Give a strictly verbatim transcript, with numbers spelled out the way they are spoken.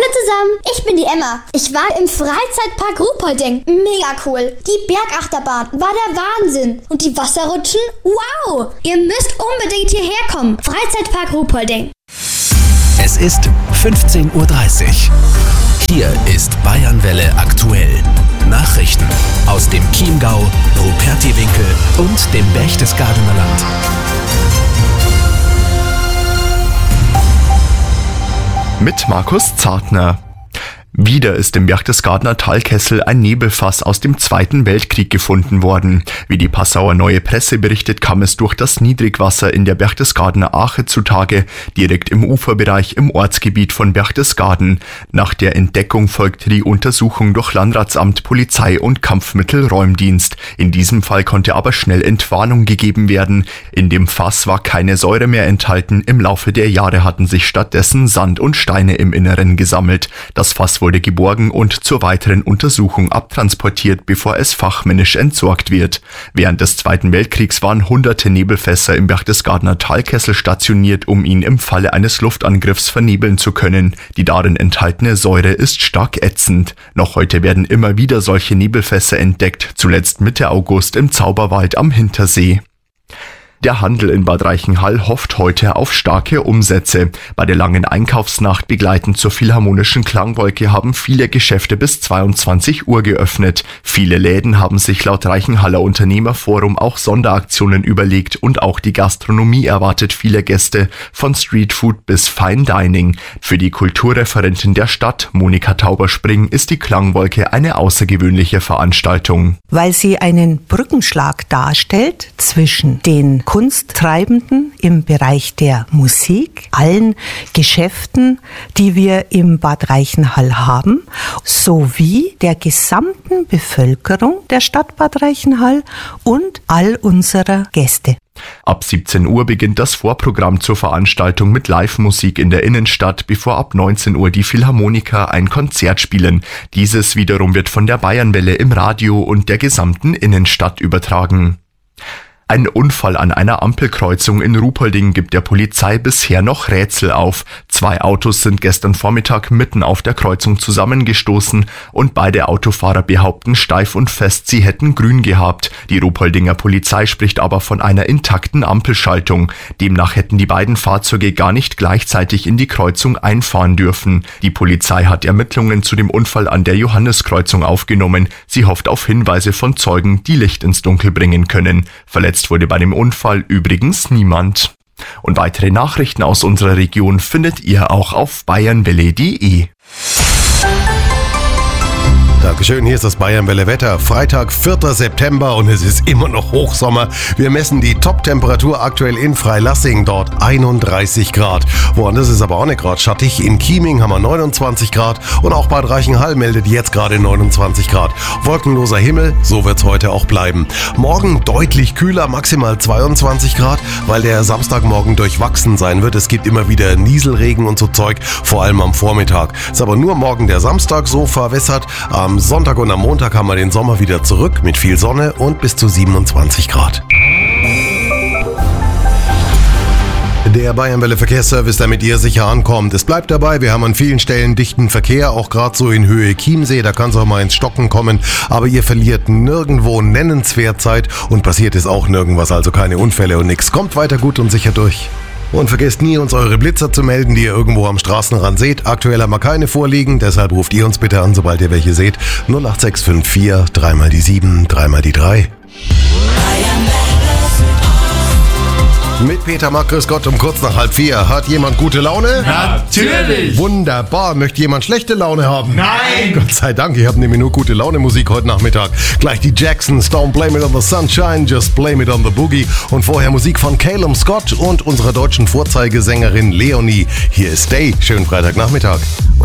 zusammen, ich bin die Emma. Ich war im Freizeitpark Ruhpolding. Mega cool. Die Bergachterbahn war der Wahnsinn. Und die Wasserrutschen? Wow! Ihr müsst unbedingt hierher kommen. Freizeitpark Ruhpolding. Es ist fünfzehn Uhr dreißig. Hier ist Bayernwelle aktuell. Nachrichten aus dem Chiemgau, Rupertiwinkel und dem Berchtesgadener Land. Mit Markus Zartner. Wieder ist im Berchtesgadener Talkessel ein Nebelfass aus dem Zweiten Weltkrieg gefunden worden. Wie die Passauer Neue Presse berichtet, kam es durch das Niedrigwasser in der Berchtesgadener Ache zutage, direkt im Uferbereich im Ortsgebiet von Berchtesgaden. Nach der Entdeckung folgte die Untersuchung durch Landratsamt, Polizei und Kampfmittelräumdienst. In diesem Fall konnte aber schnell Entwarnung gegeben werden. In dem Fass war keine Säure mehr enthalten. Im Laufe der Jahre hatten sich stattdessen Sand und Steine im Inneren gesammelt. Das Fass wurde geborgen und zur weiteren Untersuchung abtransportiert, bevor es fachmännisch entsorgt wird. Während des Zweiten Weltkriegs waren hunderte Nebelfässer im Berchtesgadener Talkessel stationiert, um ihn im Falle eines Luftangriffs vernebeln zu können. Die darin enthaltene Säure ist stark ätzend. Noch heute werden immer wieder solche Nebelfässer entdeckt, zuletzt Mitte August im Zauberwald am Hintersee. Der Handel in Bad Reichenhall hofft heute auf starke Umsätze. Bei der langen Einkaufsnacht begleitend zur Philharmonischen Klangwolke haben viele Geschäfte bis zweiundzwanzig Uhr geöffnet. Viele Läden haben sich laut Reichenhaller Unternehmerforum auch Sonderaktionen überlegt und auch die Gastronomie erwartet viele Gäste, von Streetfood bis Fine Dining. Für die Kulturreferentin der Stadt, Monika Tauberspring, ist die Klangwolke eine außergewöhnliche Veranstaltung. Weil sie einen Brückenschlag darstellt zwischen den Kunsttreibenden im Bereich der Musik, allen Geschäften, die wir im Bad Reichenhall haben, sowie der gesamten Bevölkerung der Stadt Bad Reichenhall und all unserer Gäste. Ab siebzehn Uhr beginnt das Vorprogramm zur Veranstaltung mit Live-Musik in der Innenstadt, bevor ab neunzehn Uhr die Philharmoniker ein Konzert spielen. Dieses wiederum wird von der Bayernwelle im Radio und der gesamten Innenstadt übertragen. Ein Unfall an einer Ampelkreuzung in Ruhpolding gibt der Polizei bisher noch Rätsel auf. Zwei Autos sind gestern Vormittag mitten auf der Kreuzung zusammengestoßen und beide Autofahrer behaupten steif und fest, sie hätten grün gehabt. Die Ruhpoldinger Polizei spricht aber von einer intakten Ampelschaltung. Demnach hätten die beiden Fahrzeuge gar nicht gleichzeitig in die Kreuzung einfahren dürfen. Die Polizei hat Ermittlungen zu dem Unfall an der Johanneskreuzung aufgenommen. Sie hofft auf Hinweise von Zeugen, die Licht ins Dunkel bringen können. Verletzt wurde bei dem Unfall übrigens niemand. Und weitere Nachrichten aus unserer Region findet ihr auch auf bayernwelle punkt de. Dankeschön, hier ist das Bayernwelle Wetter. Freitag, vierter September und es ist immer noch Hochsommer. Wir messen die Top-Temperatur aktuell in Freilassing, dort einunddreißig Grad. Woanders ist aber auch nicht gerade schattig. In Chieming haben wir neunundzwanzig Grad und auch Bad Reichenhall meldet jetzt gerade neunundzwanzig Grad. Wolkenloser Himmel, so wird's heute auch bleiben. Morgen deutlich kühler, maximal zweiundzwanzig Grad, weil der Samstagmorgen durchwachsen sein wird. Es gibt immer wieder Nieselregen und so Zeug, vor allem am Vormittag. Ist aber nur morgen der Samstag so verwässert. Am Sonntag und am Montag haben wir den Sommer wieder zurück mit viel Sonne und bis zu siebenundzwanzig Grad. Der Bayernwelle Verkehrsservice, damit ihr sicher ankommt. Es bleibt dabei, wir haben an vielen Stellen dichten Verkehr, auch gerade so in Höhe Chiemsee, da kann es auch mal ins Stocken kommen, aber ihr verliert nirgendwo nennenswert Zeit und passiert ist auch nirgendwas, also keine Unfälle und nix. Kommt weiter gut und sicher durch. Und vergesst nie, uns eure Blitzer zu melden, die ihr irgendwo am Straßenrand seht. Aktuell haben wir keine vorliegen, deshalb ruft ihr uns bitte an, sobald ihr welche seht. null acht sechs fünf vier, dreimal die sieben, dreimal die drei. Mit Peter Mack, grüß Gott, um kurz nach halb vier. Hat jemand gute Laune? Natürlich! Wunderbar. Möchte jemand schlechte Laune haben? Nein! Gott sei Dank, ich habe nämlich nur gute Laune Musik heute Nachmittag. Gleich die Jacksons, Don't Blame It on the Sunshine, Just Blame It on the Boogie. Und vorher Musik von Calum Scott und unserer deutschen Vorzeigesängerin Leonie. Hier ist Stay. Schönen Freitagnachmittag.